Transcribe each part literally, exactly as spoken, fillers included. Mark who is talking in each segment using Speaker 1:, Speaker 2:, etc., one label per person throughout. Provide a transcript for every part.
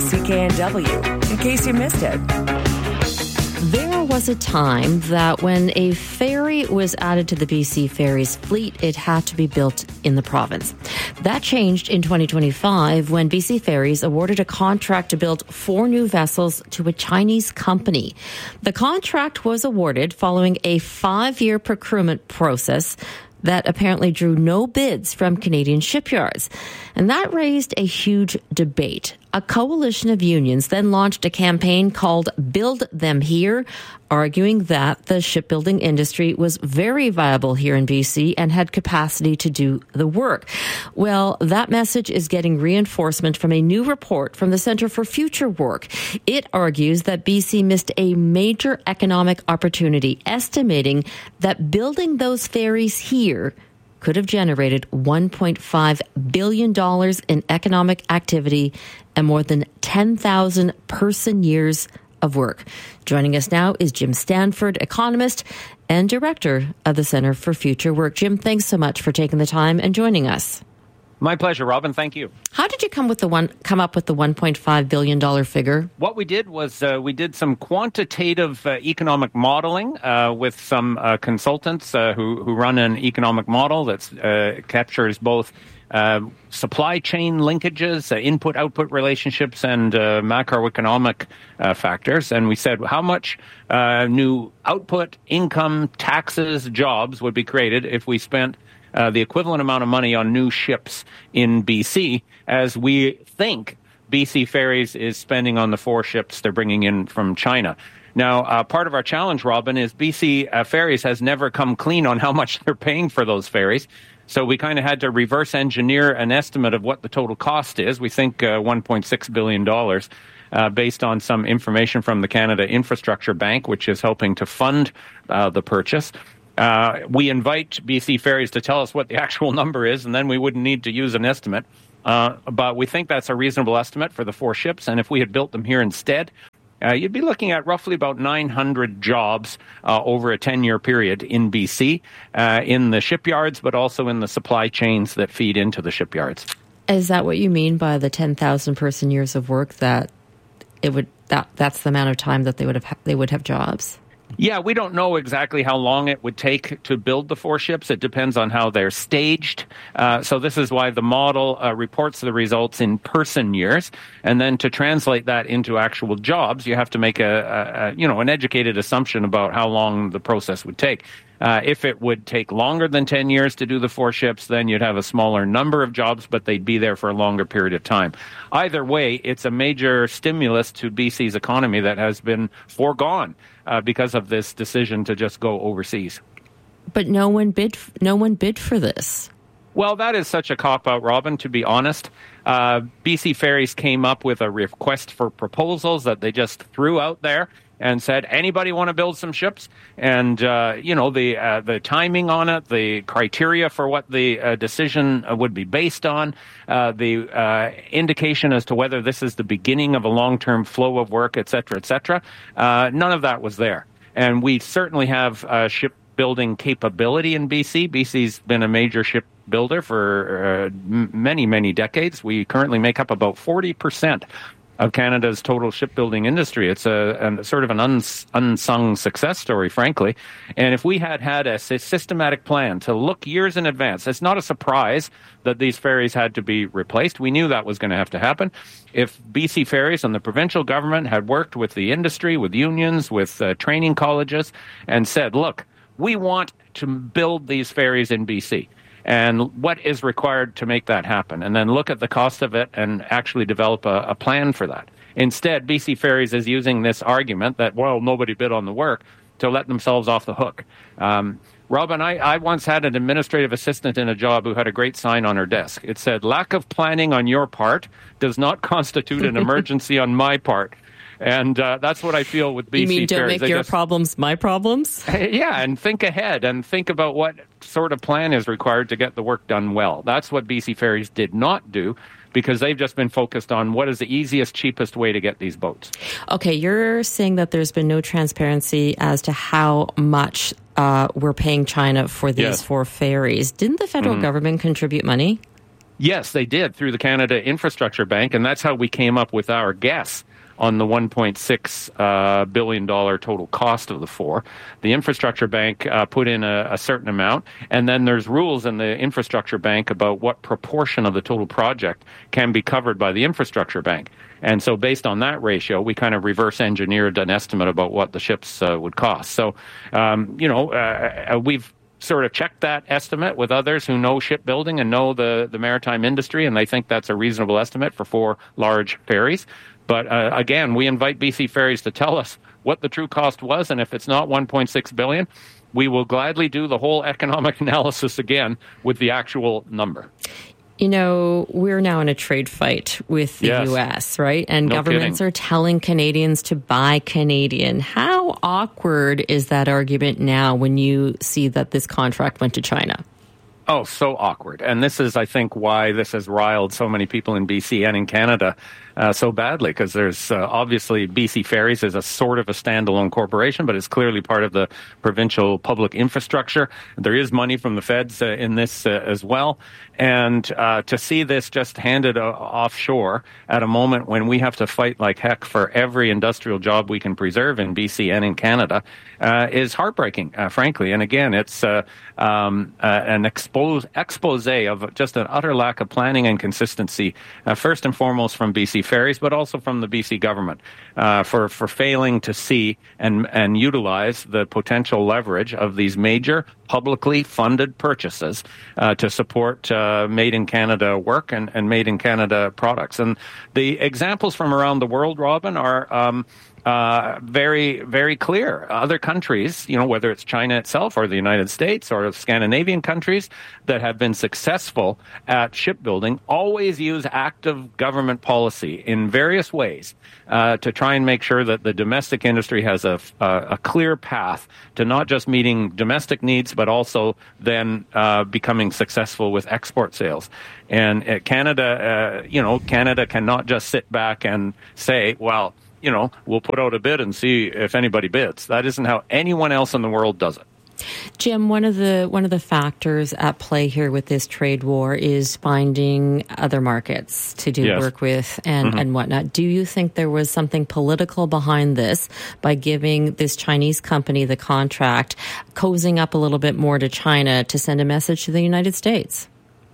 Speaker 1: C K N W, in case you missed it.
Speaker 2: There was a time that when a ferry was added to the B C Ferries fleet, it had to be built in the province. That changed in twenty twenty-five when B C Ferries awarded a contract to build four new vessels to a Chinese company. The contract was awarded following a five-year procurement process that apparently drew no bids from Canadian shipyards. And that raised a huge debate. A coalition of unions then launched a campaign called Build Them Here, arguing that the shipbuilding industry was very viable here in B C and had capacity to do the work. Well, that message is getting reinforcement from a new report from the Centre for Future Work. It argues that B C missed a major economic opportunity, estimating that building those ferries here could have generated one point five billion dollars in economic activity and more than ten thousand person-years of work. Joining us now is Jim Stanford, economist and director of the Centre for Future Work. Jim, thanks so much for taking the time and joining us.
Speaker 3: My pleasure, Robin. Thank you.
Speaker 2: How did you come with the one come up with the one point five billion dollars figure?
Speaker 3: What we did was uh, we did some quantitative uh, economic modeling uh, with some uh, consultants uh, who who run an economic model that uh, captures both uh, supply chain linkages, uh, input-output relationships, and uh, macroeconomic uh, factors. And we said how much uh, new output, income, taxes, jobs would be created if we spent Uh, the equivalent amount of money on new ships in B C as we think B C Ferries is spending on the four ships they're bringing in from China. Now, uh, part of our challenge, Robin, is B C uh, Ferries has never come clean on how much they're paying for those ferries. So we kind of had to reverse engineer an estimate of what the total cost is. We think uh, one point six billion dollars. Uh, based on some information from the Canada Infrastructure Bank, which is helping to fund uh, the purchase. Uh, we invite B C Ferries to tell us what the actual number is, and then we wouldn't need to use an estimate. Uh, but we think that's a reasonable estimate for the four ships, and if we had built them here instead, uh, you'd be looking at roughly about nine hundred jobs uh, over a ten-year period in B C, uh, in the shipyards, but also in the supply chains that feed into the shipyards.
Speaker 2: Is that what you mean by the ten thousand person-years of work, that it would that that's the amount of time that they would have they would have jobs?
Speaker 3: Yeah, we don't know exactly how long it would take to build the four ships. It depends on how they're staged. Uh, so this is why the model uh, reports the results in person years. And then to translate that into actual jobs, you have to make a, a, a you know, an educated assumption about how long the process would take. Uh, if it would take longer than ten years to do the four ships, then you'd have a smaller number of jobs, but they'd be there for a longer period of time. Either way, it's a major stimulus to B C's economy that has been foregone uh, because of this decision to just go overseas.
Speaker 2: But no one bid. No one bid for this.
Speaker 3: Well, that is such a cop-out, Robin, to be honest. Uh, B C Ferries came up with a request for proposals that they just threw out there and said, anybody want to build some ships? And, uh, you know, the uh, the timing on it, the criteria for what the uh, decision uh, would be based on, uh, the uh, indication as to whether this is the beginning of a long-term flow of work, et cetera, et cetera, uh, none of that was there. And we certainly have uh, shipbuilding capability in B C. B C's been a major shipbuilder for uh, m- many, many decades. We currently make up about forty percent of Canada's total shipbuilding industry. It's a, a sort of an uns, unsung success story, frankly. And if we had had a systematic plan to look years in advance, it's not a surprise that these ferries had to be replaced. We knew that was going to have to happen. If B C Ferries and the provincial government had worked with the industry, with unions, with uh, training colleges, and said, look, we want to build these ferries in B C, and what is required to make that happen, and then look at the cost of it and actually develop a, a plan for that. Instead, B C Ferries is using this argument that, well, nobody bid on the work to let themselves off the hook. Um, Robin, I, I once had an administrative assistant in a job who had a great sign on her desk. It said, lack of planning on your part does not constitute an emergency on my part. And uh, that's what I feel with B C
Speaker 2: You mean don't
Speaker 3: Ferries.
Speaker 2: make
Speaker 3: They
Speaker 2: your
Speaker 3: just,
Speaker 2: problems my problems?
Speaker 3: Yeah, and think ahead and think about what sort of plan is required to get the work done well. That's what B C Ferries did not do, because they've just been focused on what is the easiest, cheapest way to get these boats.
Speaker 2: Okay, you're saying that there's been no transparency as to how much uh, we're paying China for these
Speaker 3: Yes.
Speaker 2: four ferries. Didn't the federal
Speaker 3: Mm-hmm.
Speaker 2: government contribute money?
Speaker 3: Yes, they did through the Canada Infrastructure Bank, and that's how we came up with our guess on the one point six uh, billion dollars total cost of the four. The Infrastructure Bank uh, put in a, a certain amount, and then there's rules in the Infrastructure Bank about what proportion of the total project can be covered by the Infrastructure Bank. And so based on that ratio, we kind of reverse engineered an estimate about what the ships uh, would cost. So, um, you know, uh, we've sort of checked that estimate with others who know shipbuilding and know the, the maritime industry, and they think that's a reasonable estimate for four large ferries. But uh, again, we invite B C Ferries to tell us what the true cost was, and if it's not one point six billion dollars, we will gladly do the whole economic analysis again with the actual number.
Speaker 2: You know, we're now in a trade fight with the
Speaker 3: yes.
Speaker 2: U S, right? And
Speaker 3: no
Speaker 2: governments
Speaker 3: kidding.
Speaker 2: are telling Canadians to buy Canadian. How awkward is that argument now when you see that this contract went to China?
Speaker 3: Oh, so awkward. And this is, I think, why this has riled so many people in B C and in Canada uh, so badly, because there's uh, obviously B C Ferries is a sort of a standalone corporation, but it's clearly part of the provincial public infrastructure. There is money from the feds uh, in this uh, as well. And uh, to see this just handed uh, offshore at a moment when we have to fight like heck for every industrial job we can preserve in B C and in Canada uh, is heartbreaking, uh, frankly. And again, it's uh, um, uh, an expose, expose of just an utter lack of planning and consistency, uh, first and foremost from B C Ferries, but also from the B C government uh, for, for failing to see and, and utilize the potential leverage of these major publicly funded purchases uh, to support uh, made in Canada work and, and made in Canada products. And the examples from around the world, Robin, are um, uh, very, very clear. Other countries, you know, whether it's China itself or the United States or Scandinavian countries that have been successful at shipbuilding, always use active government policy in various ways uh, to try and make sure that the domestic industry has a, a, a clear path to not just meeting domestic needs, but also then uh, becoming successful with export sales. And uh, Canada, uh, you know, Canada cannot just sit back and say, well, you know, we'll put out a bid and see if anybody bids. That isn't how anyone else in the world does it.
Speaker 2: Jim, one of the one of the factors at play here with this trade war is finding other markets to do
Speaker 3: yes.
Speaker 2: work with and,
Speaker 3: mm-hmm.
Speaker 2: and whatnot. Do you think there was something political behind this by giving this Chinese company the contract, cozying up a little bit more to China to send a message to the United States?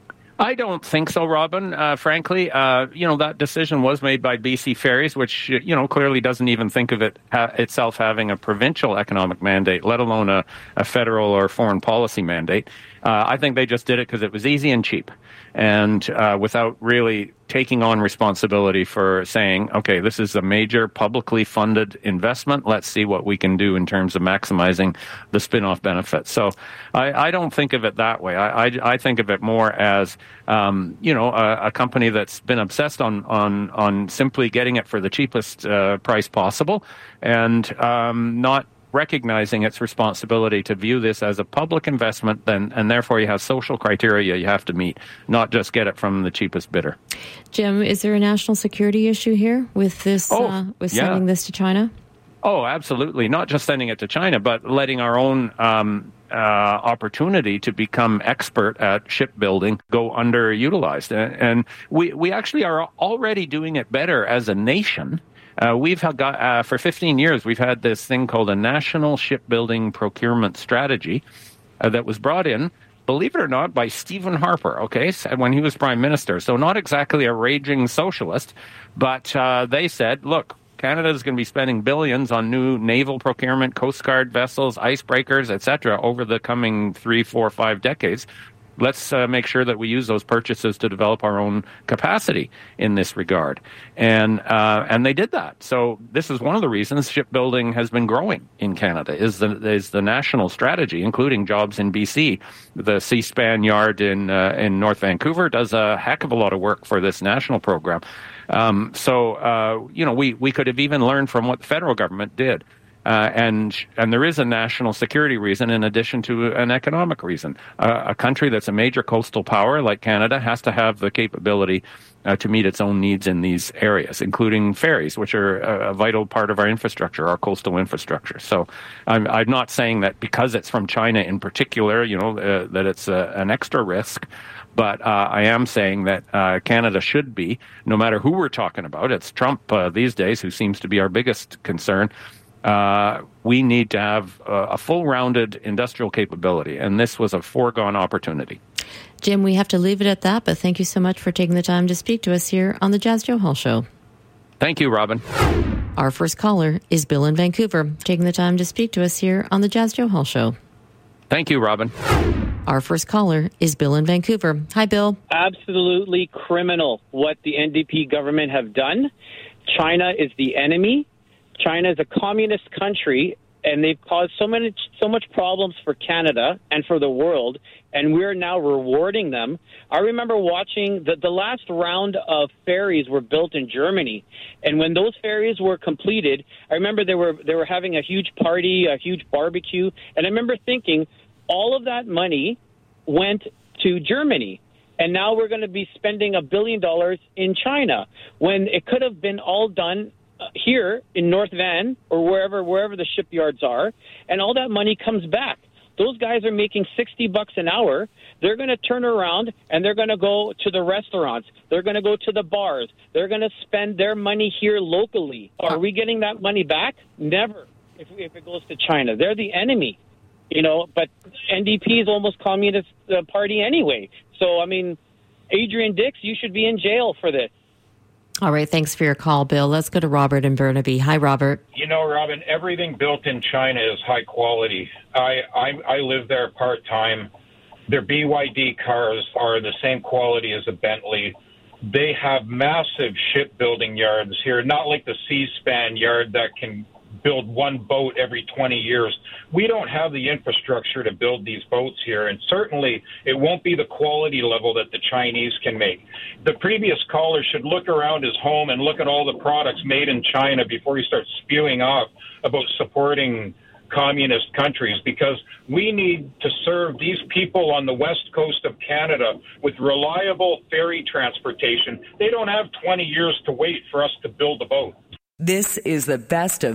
Speaker 3: I don't think so, Robin. Uh, frankly, uh, you know, that decision was made by B C Ferries, which, you know, clearly doesn't even think of it ha- itself having a provincial economic mandate, let alone a, a federal or foreign policy mandate. Uh, I think they just did it because it was easy and cheap, and uh, without really taking on responsibility for saying, okay, this is a major publicly funded investment. Let's see what we can do in terms of maximizing the spin-off benefits. So I, I don't think of it that way. I, I, I think of it more as, um, you know, a, a company that's been obsessed on, on, on simply getting it for the cheapest uh, price possible and um, not recognizing its responsibility to view this as a public investment, then, and therefore you have social criteria you have to meet, not just get it from the cheapest bidder.
Speaker 2: Jim, is there a national security issue here with this,
Speaker 3: oh,
Speaker 2: uh, with
Speaker 3: yeah.
Speaker 2: sending this to China?
Speaker 3: Oh, absolutely. Not just sending it to China, but letting our own um, uh, opportunity to become expert at shipbuilding go underutilized. And, and we, we actually are already doing it better as a nation. Uh, we've got, uh, for fifteen years, we've had this thing called a National Shipbuilding Procurement Strategy uh, that was brought in, believe it or not, by Stephen Harper, okay, when he was Prime Minister. So not exactly a raging socialist, but uh, they said, look, Canada is going to be spending billions on new naval procurement, Coast Guard vessels, icebreakers, et cetera over the coming three, four, five decades. Let's uh, make sure that we use those purchases to develop our own capacity in this regard. And uh, and they did that. So this is one of the reasons shipbuilding has been growing in Canada, is the is the national strategy, including jobs in B C. The Seaspan Yard in uh, in North Vancouver does a heck of a lot of work for this national program. Um, so, uh, you know, we, we could have even learned from what the federal government did. Uh, and and there is a national security reason in addition to an economic reason. Uh, a country that's a major coastal power like Canada has to have the capability uh, to meet its own needs in these areas, including ferries, which are a, a vital part of our infrastructure, our coastal infrastructure. So I'm, I'm not saying that because it's from China in particular, you know, uh, that it's a, an extra risk. But uh, I am saying that uh, Canada should be, no matter who we're talking about, it's Trump uh, these days who seems to be our biggest concern. Uh, we need to have uh, a full-rounded industrial capability, and this was a foregone opportunity.
Speaker 2: Jim, we have to leave it at that, but thank you so much for taking the time to speak to us here on the Jas Johal Show.
Speaker 3: Thank you, Robin.
Speaker 2: Our first caller is Bill in Vancouver, taking the time to speak to us here on the Jas Johal Show.
Speaker 3: Thank you, Robin.
Speaker 2: Our first caller is Bill in Vancouver. Hi, Bill.
Speaker 4: Absolutely criminal what the N D P government have done. China is the enemy. China is a communist country, and they've caused so many, so much problems for Canada and for the world, and we're now rewarding them. I remember watching the, the last round of ferries were built in Germany, and when those ferries were completed, I remember they were they were having a huge party, a huge barbecue, and I remember thinking all of that money went to Germany. And now we're going to be spending a billion dollars in China when it could have been all done here in North Van or wherever wherever the shipyards are, and all that money comes back. Those guys are making sixty bucks an hour. They're going to turn around and they're going to go to the restaurants. They're going to go to the bars. They're going to spend their money here locally. Are we getting that money back? Never. If, if it goes to China, they're the enemy, you know. But N D P is almost communist uh, party anyway. So I mean, Adrian Dix, you should be in jail for this.
Speaker 2: All right, thanks for your call, Bill. Let's go to Robert in Burnaby. Hi, Robert.
Speaker 5: You know, Robin, everything built in China is high quality. I I, I live there part-time. Their B Y D cars are the same quality as a Bentley. They have massive shipbuilding yards here, not like the C-SPAN yard that can build one boat every twenty years. We don't have the infrastructure to build these boats here, and certainly it won't be the quality level that the Chinese can make. The previous caller should look around his home and look at all the products made in China before he starts spewing off about supporting communist countries, because we need to serve these people on the west coast of Canada with reliable ferry transportation. They don't have twenty years to wait for us to build a boat.
Speaker 1: This is the best of